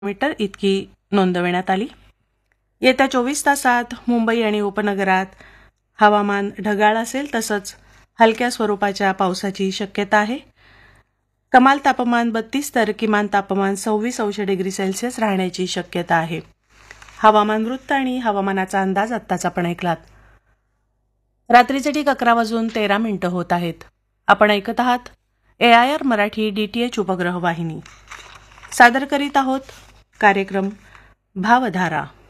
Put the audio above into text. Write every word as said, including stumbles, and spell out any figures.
Metre इतकी नोंदवण्यात आली. येत्या चोवीस तासात मुंबई आणि उपनगरात हवामान ढगाळ असेल तसंच हलक्या स्वरूपाच्या पावसाची शक्यता आहे. कमाल तापमान बत्तीस तर किमान तापमान सव्वीस अंश डिग्री सेल्सिअस राहण्याची शक्यता आहे. हवामान वृत्त आणि हवामानाचा अंदाज आत्ताच आपण ऐकलात. रात्रीचे ठीक अकरा वाजून तेरा मिनिटं होत आहेत. आपण ऐकत आहात ए आय आर मराठी डीटीएच उपग्रह वाहिनी. सादर करीत आहोत कार्यक्रम भावधारा.